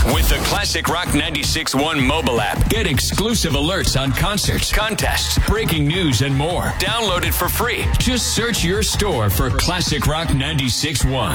With the Classic Rock 96.1 mobile app, get exclusive alerts on concerts, contests, breaking news, and more. Download it for free. Just search your store for Classic Rock 96.1.